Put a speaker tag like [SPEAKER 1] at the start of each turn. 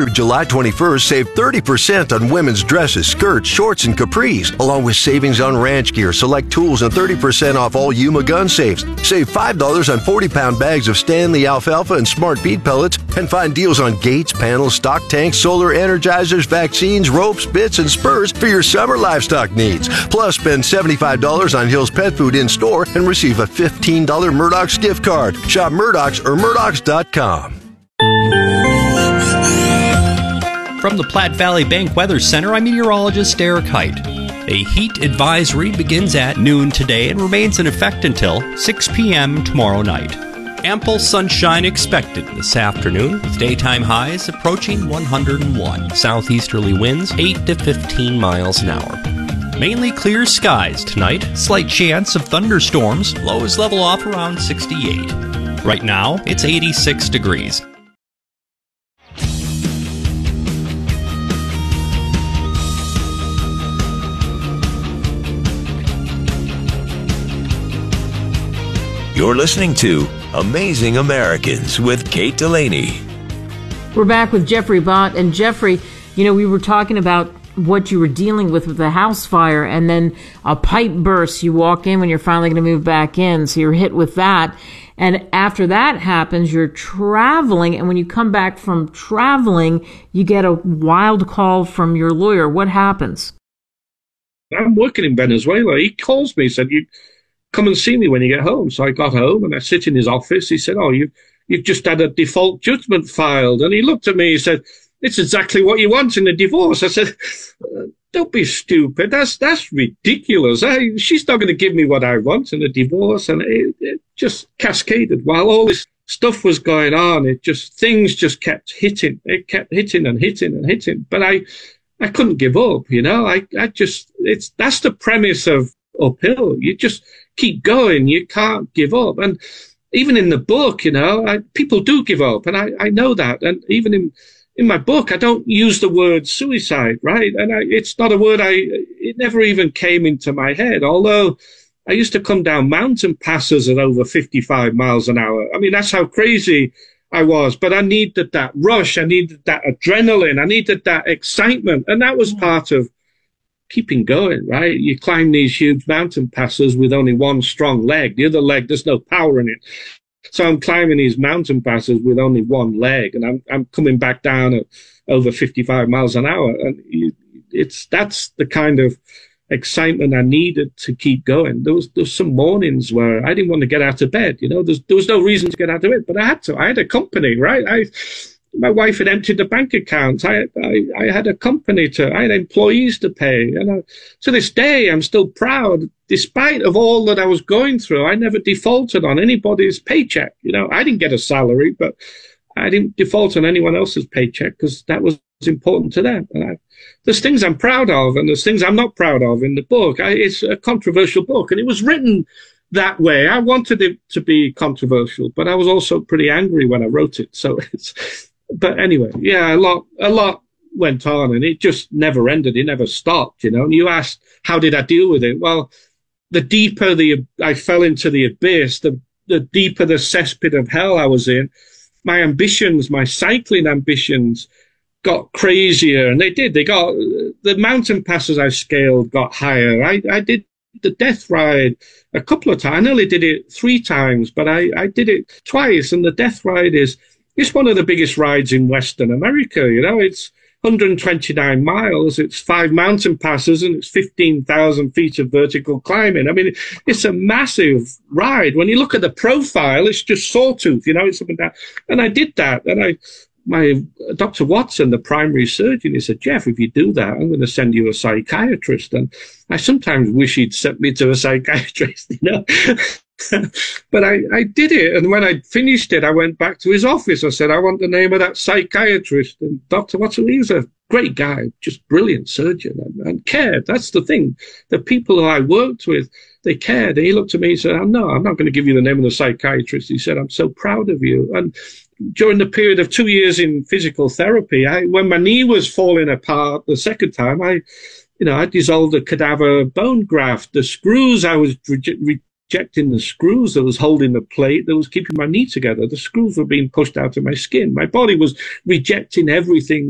[SPEAKER 1] through July 21st, save 30% on women's dresses, skirts, shorts, and capris, along with savings on ranch gear, select tools, and 30% off all Yuma gun safes. Save $5 on 40-pound bags of Stanley alfalfa and Smart Bead pellets, and find deals on gates, panels, stock tanks, solar energizers, vaccines, ropes, bits, and spurs for your summer livestock needs. Plus, spend $75 on Hill's Pet Food in-store and receive a $15 Murdoch's gift card. Shop Murdoch's or Murdoch's.com.
[SPEAKER 2] From the Platte Valley Bank Weather Center, I'm meteorologist Eric Height. A heat advisory begins at noon today and remains in effect until 6 p.m. tomorrow night. Ample sunshine expected this afternoon, with daytime highs approaching 101. Southeasterly winds 8 to 15 miles an hour. Mainly clear skies tonight. Slight chance of thunderstorms. Lows level off around 68. Right now, it's 86 degrees.
[SPEAKER 3] You're listening to Amazing Americans with Kate Delaney.
[SPEAKER 4] We're back with Jeffrey Bott. And Jeffrey, we were talking about what you were dealing with the house fire, and then a pipe burst. You walk in when you're finally going to move back in, so you're hit with that. And after that happens, you're traveling, and when you come back from traveling, you get a wild call from your lawyer. What happens?
[SPEAKER 5] I'm working in Venezuela. He calls me, said, "You come and see me when you get home." So I got home and I sit in his office. He said, "Oh, you've just had a default judgment filed." And he looked at me, he said, "It's exactly what you want in a divorce." I said, "Don't be stupid. That's ridiculous. She's not going to give me what I want in a divorce." And it just cascaded while all this stuff was going on. Things just kept hitting. It kept hitting and hitting and hitting. But I couldn't give up, that's the premise of Uphill. You just keep going. You can't give up. And even in the book, people do give up. And I know that. And even in my book, I don't use the word suicide, right? And it's not a word it never even came into my head. Although I used to come down mountain passes at over 55 miles an hour. I mean, that's how crazy I was. But I needed that rush. I needed that adrenaline. I needed that excitement. And that was part of keeping going, right? You climb these huge mountain passes with only one strong leg. The other leg, there's no power in it. So I'm climbing these mountain passes with only one leg, and I'm coming back down at over 55 miles an hour. And that's the kind of excitement I needed to keep going. There was some mornings where I didn't want to get out of bed. There was no reason to get out of it, but I had to. I had a company, right? My wife had emptied the bank account. I had a company I had employees to pay. And to this day, I'm still proud. Despite of all that I was going through, I never defaulted on anybody's paycheck. I didn't get a salary, but I didn't default on anyone else's paycheck because that was important to them. And there's things I'm proud of and there's things I'm not proud of in the book. It's a controversial book, and it was written that way. I wanted it to be controversial, but I was also pretty angry when I wrote it. So but anyway, yeah, a lot went on, and it just never ended. It never stopped, And you asked, how did I deal with it? Well, the deeper I fell into the abyss, the deeper the cesspit of hell I was in, my ambitions, my cycling ambitions got crazier, and they got, the mountain passes I scaled got higher. I did the death ride a couple of times. I nearly did it 3 times, but I did it twice, and the death ride it's one of the biggest rides in Western America. It's 129 miles. It's 5 mountain passes, and it's 15,000 feet of vertical climbing. I mean, it's a massive ride. When you look at the profile, it's just sawtooth, it's something that. And I did that. And my Dr. Watson, the primary surgeon, he said, "Jeff, if you do that, I'm going to send you a psychiatrist." And I sometimes wish he'd sent me to a psychiatrist, But I did it. And when I finished it, I went back to his office. I said, "I want the name of that psychiatrist." And Dr. Watson, he was a great guy, just brilliant surgeon, and cared. That's the thing. The people who I worked with, they cared. And he looked at me and said, "No, I'm not going to give you the name of the psychiatrist." He said, "I'm so proud of you." And during the period of 2 years in physical therapy, when my knee was falling apart the second time, I dissolved a cadaver bone graft. The screws, I was rejecting the screws that was holding the plate that was keeping my knee together. The screws were being pushed out of my skin. My body was rejecting everything